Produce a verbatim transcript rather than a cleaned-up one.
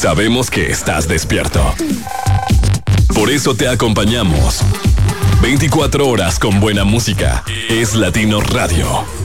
Sabemos que estás despierto. Por eso te acompañamos. veinticuatro horas con buena música. Es Latino Radio.